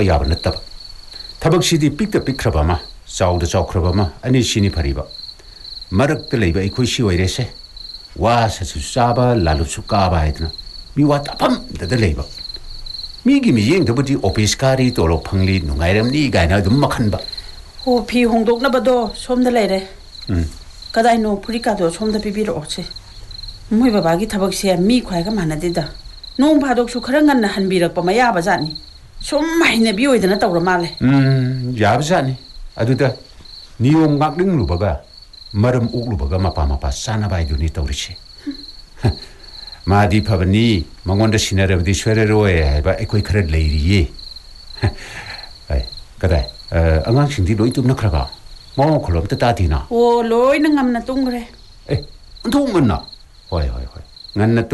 야바 냈다바 타박시디 픽다 픽크라바마 자우다 자우크라바마 아니 시니 파리바 마럭들 레이바 이코시 오이레세 와사수 사바 라루수 까바 하이드나 미와 따밤 다들 레이바 미기 미행 더부디 오피스카리 도로 팡리 누가이람니 가이나 좀 막한바 오 비 홍독나바도 솜다 레이레 가다이노 프리카도 솜다 비비로 오치 모이 바바기 타박시야 미 과이가 많아디다 농 파독수 khara ngan han birak pa maya ba jani som mai ne bi oidana tawra male 야브자니 아두다 니용 막ling 루바가 마름 옥루바가 마파마파 사나바이두니 떠우리치 마디 파바니 망원다 시나라브디 쉐레로에 해바 에코이 크레 레이리예 아이 가다 안강신디 로이 tum나 크라가 뭐 콜롬 따다디나 오 로이 나 ngamna tung kre 에 통은나 호이 호이 호이 nganna